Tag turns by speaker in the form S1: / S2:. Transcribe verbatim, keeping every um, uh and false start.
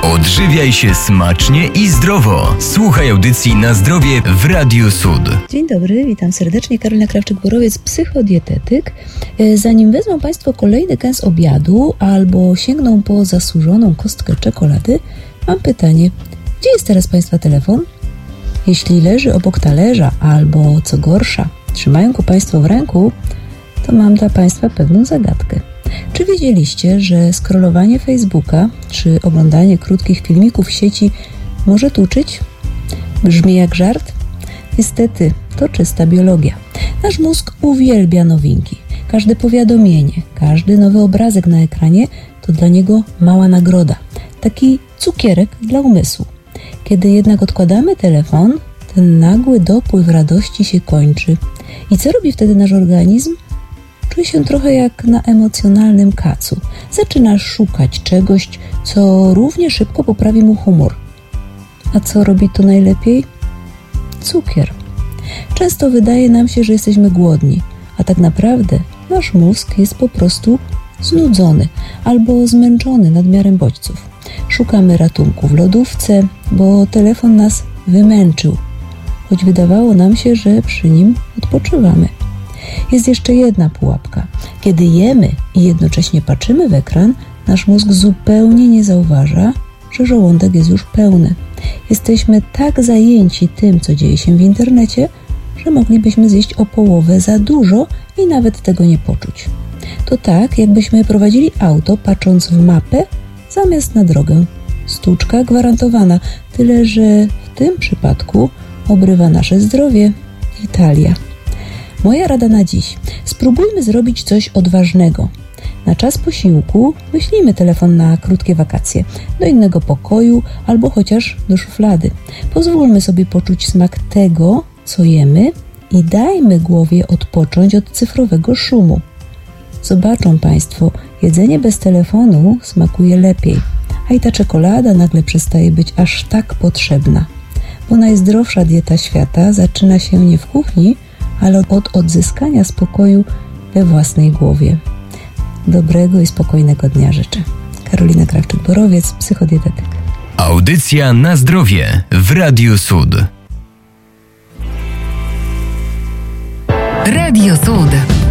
S1: Odżywiaj się smacznie i zdrowo. Słuchaj audycji Na Zdrowie w Radiu Sud.
S2: Dzień dobry, witam serdecznie. Karolina Krawczyk-Borowiec, psychodietetyk. Zanim wezmą Państwo kolejny kęs obiadu albo sięgną po zasłużoną kostkę czekolady, mam pytanie. Gdzie jest teraz Państwa telefon? Jeśli leży obok talerza albo, co gorsza, trzymają go Państwo w ręku, to mam dla Państwa pewną zagadkę. Czy wiedzieliście, że scrollowanie Facebooka czy oglądanie krótkich filmików w sieci może tuczyć? Brzmi jak żart? Niestety, to czysta biologia. Nasz mózg uwielbia nowinki. Każde powiadomienie, każdy nowy obrazek na ekranie to dla niego mała nagroda. Taki cukierek dla umysłu. Kiedy jednak odkładamy telefon, ten nagły dopływ radości się kończy. I co robi wtedy nasz organizm? Czuje się trochę jak na emocjonalnym kacu. Zaczyna szukać czegoś, co równie szybko poprawi mu humor. A co robi to najlepiej? Cukier. Często wydaje nam się, że jesteśmy głodni, a tak naprawdę nasz mózg jest po prostu znudzony albo zmęczony nadmiarem bodźców. Szukamy ratunku w lodówce, bo telefon nas wymęczył, choć wydawało nam się, że przy nim odpoczywamy. Jest jeszcze jedna pułapka. Kiedy jemy i jednocześnie patrzymy w ekran, nasz mózg zupełnie nie zauważa, że żołądek jest już pełny. Jesteśmy tak zajęci tym, co dzieje się w internecie, że moglibyśmy zjeść o połowę za dużo i nawet tego nie poczuć. To tak, jakbyśmy prowadzili auto, patrząc w mapę, zamiast na drogę. Stłuczka gwarantowana, tyle że w tym przypadku obrywa nasze zdrowie i talia. Moja rada na dziś. Spróbujmy zrobić coś odważnego. Na czas posiłku wyślijmy telefon na krótkie wakacje, do innego pokoju albo chociaż do szuflady. Pozwólmy sobie poczuć smak tego, co jemy i dajmy głowie odpocząć od cyfrowego szumu. Zobaczą Państwo, jedzenie bez telefonu smakuje lepiej, a i ta czekolada nagle przestaje być aż tak potrzebna. Bo najzdrowsza dieta świata zaczyna się nie w kuchni, ale od odzyskania spokoju we własnej głowie. Dobrego i spokojnego dnia życzę. Karolina Krawczyk-Borowiec, psychodietetyk.
S1: Audycja Na Zdrowie w Radiu Sud.
S3: Radio Sud.